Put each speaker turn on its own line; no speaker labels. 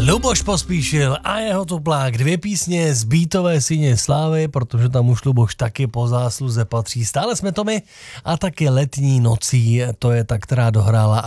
Luboš Pospíšil a jeho tuplák, 2 písně z Beatové síně slávy, protože tam už Luboš taky po zásluze patří. Stále jsme to my a taky Letní nocí, to je ta, která dohrála